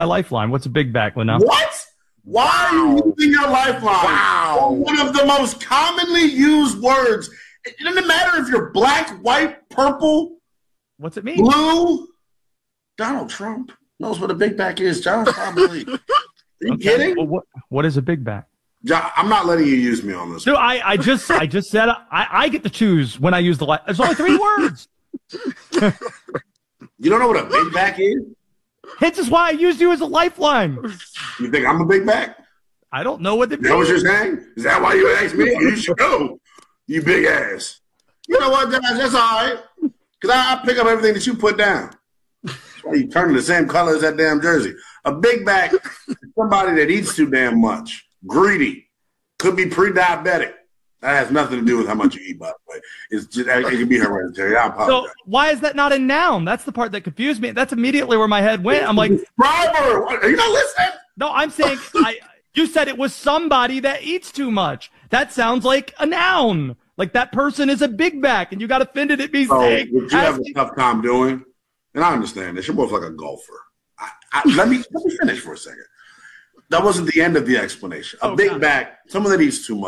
My lifeline. What's a big back, Linnell? What? Why are you using your lifeline? Wow. One of the most commonly used words. It doesn't matter if you're black, white, purple. What's it mean? Blue. Donald Trump knows what a big back is. John probably. Are you kidding? Well, what is a big back? John, I'm not letting you use me on this. Dude, I just said I get to choose when I use the There's only 3 words. You don't know what a big back is? This is why I used you as a lifeline. You think I'm a big back? I don't know what it means. Is that what you're saying? Is that why you asked me? You should go. You big ass. You know what, Josh? That's all right. Because I pick up everything that you put down. That's why you turning the same color as that damn jersey. A big back is somebody that eats too damn much. Greedy. Could be pre-diabetic. That has nothing to do with how much you eat, by the way. It's just, it can be hereditary. I apologize. So why is that not a noun? That's the part that confused me. That's immediately where my head went. I'm like, Driver, are you not listening? No, I'm saying you said it was somebody that eats too much. That sounds like a noun. Like that person is a big back, and you got offended at me saying. What you have a tough time doing, and I understand this. You're both like a golfer. Let me finish for a second. That wasn't the end of the explanation. A big back, someone that eats too much.